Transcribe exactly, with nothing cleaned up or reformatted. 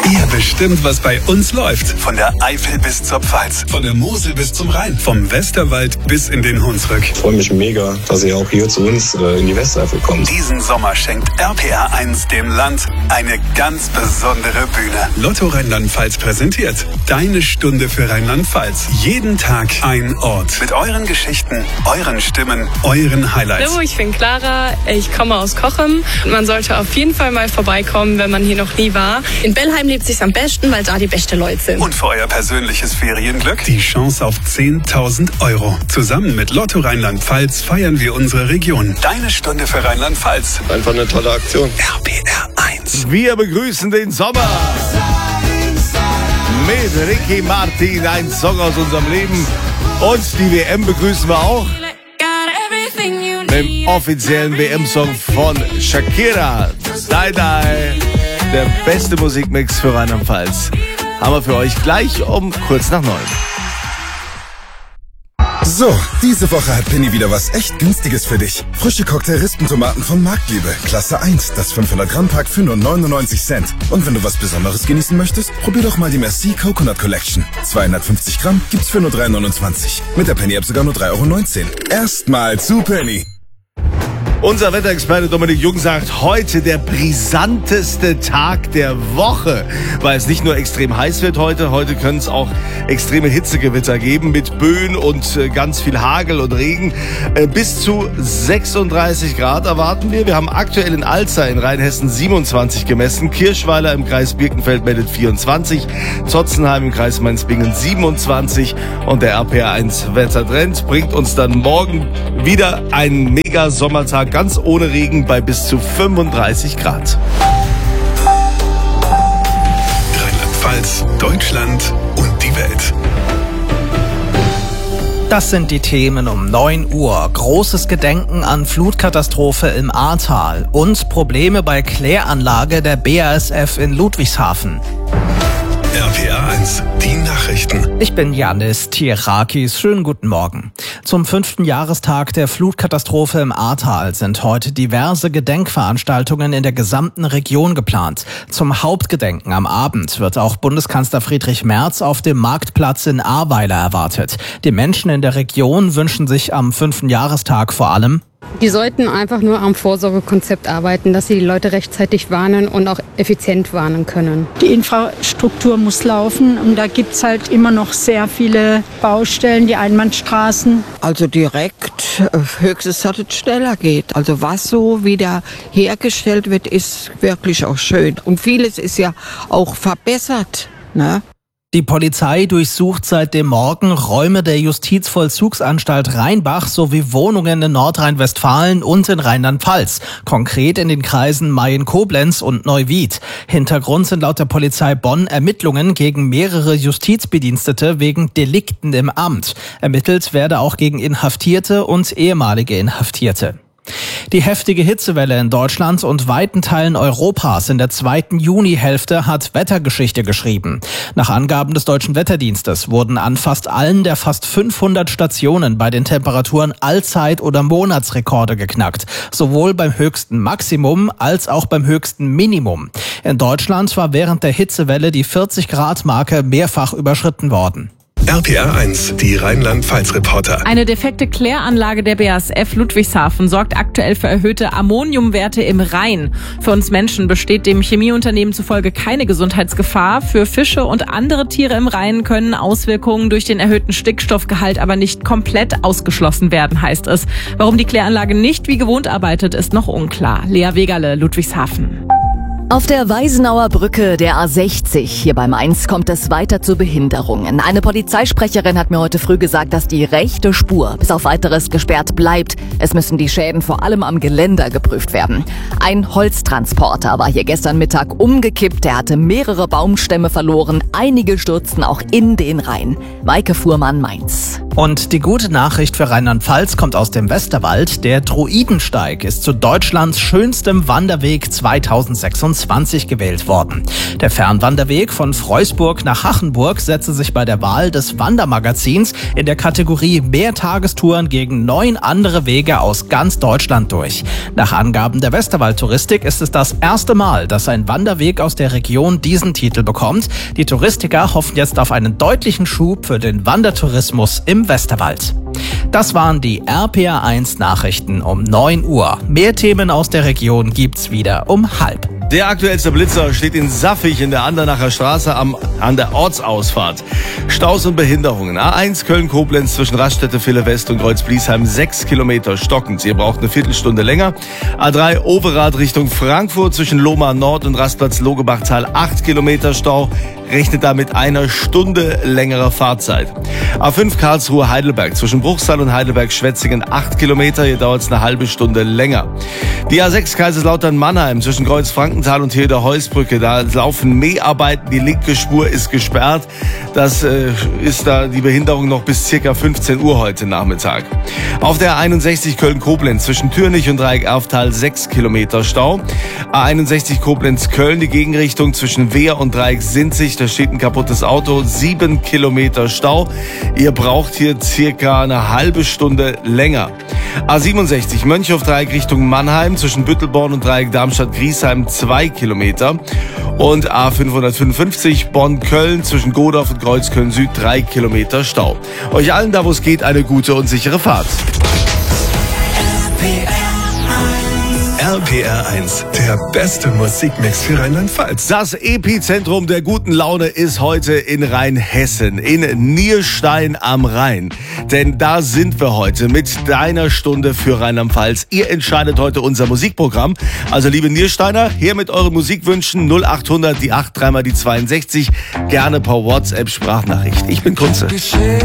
Ihr bestimmt, was bei uns läuft. Von der Eifel bis zur Pfalz, von der Mosel bis zum Rhein, vom Westerwald bis in den Hunsrück. Ich freue mich mega, dass ihr auch hier zu uns äh, in die Westeifel kommt. Diesen Sommer schenkt R P R eins dem Land eine ganz besondere Bühne. Lotto Rheinland-Pfalz präsentiert Deine Stunde für Rheinland-Pfalz. Jeden Tag ein Ort. Mit euren Geschichten, euren Stimmen, euren Highlights. Hallo, ich bin Clara, ich komme aus Cochem. Man sollte auf jeden Fall mal vorbeikommen, wenn man hier noch nie war. In Bellheim lebt sich's am besten, weil da die besten Leute sind. Und für euer persönliches Ferienglück die Chance auf zehntausend Euro. Zusammen mit Lotto Rheinland-Pfalz feiern wir unsere Region. Deine Stunde für Rheinland-Pfalz. Einfach eine tolle Aktion. R P R eins. Wir begrüßen den Sommer mit Ricky Martin, ein Song aus unserem Leben. Und die W M begrüßen wir auch mit dem offiziellen W M-Song von Shakira. Die Die. Der beste Musikmix für Rheinland-Pfalz. Haben wir für euch gleich um kurz nach neun. So, diese Woche hat Penny wieder was echt Günstiges für dich. Frische Cocktail-Rispentomaten von Marktliebe. Klasse eins, das fünfhundert Gramm Pack für nur neunundneunzig Cent. Und wenn du was Besonderes genießen möchtest, probier doch mal die Merci Coconut Collection. zweihundertfünfzig Gramm gibt's für nur drei neunundzwanzig. Mit der Penny-App sogar nur drei Euro neunzehn. Erstmal zu Penny. Unser Wetterexperte Dominik Jung sagt, heute der brisanteste Tag der Woche, weil es nicht nur extrem heiß wird heute, heute können es auch extreme Hitzegewitter geben mit Böen und ganz viel Hagel und Regen. Bis zu sechsunddreißig Grad erwarten wir. Wir haben aktuell in Alzey in Rheinhessen siebenundzwanzig gemessen, Kirschweiler im Kreis Birkenfeld meldet vierundzwanzig, Zotzenheim im Kreis Mainz-Bingen siebenundzwanzig und der R P R eins Wettertrend bringt uns dann morgen wieder einen mega Sommertag ganz ohne Regen bei bis zu fünfunddreißig Grad. Rheinland-Pfalz, Deutschland und die Welt. Das sind die Themen um neun Uhr. Großes Gedenken an Flutkatastrophe im Ahrtal und Probleme bei Kläranlage der B A S F in Ludwigshafen. R P R eins, die Nachrichten. Ich bin Janis Tierakis. Schönen guten Morgen. Zum fünften Jahrestag der Flutkatastrophe im Ahrtal sind heute diverse Gedenkveranstaltungen in der gesamten Region geplant. Zum Hauptgedenken am Abend wird auch Bundeskanzler Friedrich Merz auf dem Marktplatz in Ahrweiler erwartet. Die Menschen in der Region wünschen sich am fünften Jahrestag vor allem: Die sollten einfach nur am Vorsorgekonzept arbeiten, dass sie die Leute rechtzeitig warnen und auch effizient warnen können. Die Infrastruktur muss laufen und da gibt es halt immer noch sehr viele Baustellen, die Einbahnstraßen. Also direkt, höchstens, dass es schneller geht. Also was so wieder hergestellt wird, ist wirklich auch schön. Und vieles ist ja auch verbessert, ne? Die Polizei durchsucht seit dem Morgen Räume der Justizvollzugsanstalt Rheinbach sowie Wohnungen in Nordrhein-Westfalen und in Rheinland-Pfalz, konkret in den Kreisen Mayen-Koblenz und Neuwied. Hintergrund sind laut der Polizei Bonn Ermittlungen gegen mehrere Justizbedienstete wegen Delikten im Amt. Ermittelt werde auch gegen Inhaftierte und ehemalige Inhaftierte. Die heftige Hitzewelle in Deutschland und weiten Teilen Europas in der zweiten Junihälfte hat Wettergeschichte geschrieben. Nach Angaben des Deutschen Wetterdienstes wurden an fast allen der fast fünfhundert Stationen bei den Temperaturen Allzeit- oder Monatsrekorde geknackt. Sowohl beim höchsten Maximum als auch beim höchsten Minimum. In Deutschland war während der Hitzewelle die vierzig Grad Marke mehrfach überschritten worden. R P R eins, die Rheinland-Pfalz-Reporter. Eine defekte Kläranlage der B A S F Ludwigshafen sorgt aktuell für erhöhte Ammoniumwerte im Rhein. Für uns Menschen besteht dem Chemieunternehmen zufolge keine Gesundheitsgefahr. Für Fische und andere Tiere im Rhein können Auswirkungen durch den erhöhten Stickstoffgehalt aber nicht komplett ausgeschlossen werden, heißt es. Warum die Kläranlage nicht wie gewohnt arbeitet, ist noch unklar. Lea Wegerle, Ludwigshafen. Auf der Weisenauer Brücke der A sechzig hier bei Mainz kommt es weiter zu Behinderungen. Eine Polizeisprecherin hat mir heute früh gesagt, dass die rechte Spur bis auf weiteres gesperrt bleibt. Es müssen die Schäden vor allem am Geländer geprüft werden. Ein Holztransporter war hier gestern Mittag umgekippt. Er hatte mehrere Baumstämme verloren. Einige stürzten auch in den Rhein. Maike Fuhrmann, Mainz. Und die gute Nachricht für Rheinland-Pfalz kommt aus dem Westerwald. Der Druidensteig ist zu Deutschlands schönstem Wanderweg zweitausendsechsundzwanzig gewählt worden. Der Fernwanderweg von Freusburg nach Hachenburg setzte sich bei der Wahl des Wandermagazins in der Kategorie Mehrtagestouren gegen neun andere Wege aus ganz Deutschland durch. Nach Angaben der Westerwald-Touristik ist es das erste Mal, dass ein Wanderweg aus der Region diesen Titel bekommt. Die Touristiker hoffen jetzt auf einen deutlichen Schub für den Wandertourismus im Westerwald. Das waren die R P R eins Nachrichten um neun Uhr. Mehr Themen aus der Region gibt's wieder um halb. Der aktuellste Blitzer steht in Saffig in der Andernacher Straße am, an der Ortsausfahrt. Staus und Behinderungen. A eins Köln-Koblenz zwischen Raststätte Ville West und Kreuz-Bliesheim sechs Kilometer stockend. Ihr braucht eine Viertelstunde länger. A drei Overath Richtung Frankfurt zwischen Lohmar Nord und Rastplatz Logebachtal acht Kilometer Stau. Rechnet da mit einer Stunde längerer Fahrzeit. A fünf Karlsruhe Heidelberg zwischen Bruchsal und Heidelberg-Schwetzingen acht Kilometer. Hier dauert es eine halbe Stunde länger. Die A sechs Kaiserslautern-Mannheim zwischen Kreuz-Frankenthal und Theodor-Heuss-Brücke. Da laufen Mäharbeiten. Die linke Spur ist gesperrt. Das äh, ist da die Behinderung noch bis circa fünfzehn Uhr heute Nachmittag. Auf der A einundsechzig Köln-Koblenz zwischen Türnich und Dreieck-Erftal sechs Kilometer Stau. A einundsechzig Koblenz-Köln, die Gegenrichtung zwischen Wehr und Dreieck-Sinzig. Da steht ein kaputtes Auto, sieben Kilometer Stau. Ihr braucht hier circa eine halbe Stunde länger. A siebenundsechzig Mönchhof-Dreieck Richtung Mannheim zwischen Büttelborn und Dreieck Darmstadt-Griesheim zwei Kilometer. Und A fünfhundertfünfundfünfzig Bonn-Köln zwischen Godorf und Kreuzköln-Süd drei Kilometer Stau. Euch allen da, wo es geht, eine gute und sichere Fahrt. R P R eins, der beste Musikmix für Rheinland-Pfalz. Das Epizentrum der guten Laune ist heute in Rheinhessen, in Nierstein am Rhein. Denn da sind wir heute mit deiner Stunde für Rheinland-Pfalz. Ihr entscheidet heute unser Musikprogramm. Also liebe Niersteiner, her mit euren Musikwünschen. null achthundert, die acht, dreimal die zweiundsechzig. Gerne per WhatsApp Sprachnachricht. Ich bin Kunze.